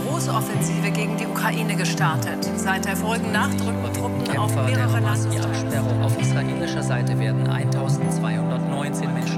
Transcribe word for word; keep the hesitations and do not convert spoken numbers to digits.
Großoffensive gegen die Ukraine gestartet. Seither folgen nachdrückende Truppen auf mehrere Landesteile. Die Absperrung. Auf israelischer Seite werden eintausendzweihundertneunzehn Menschen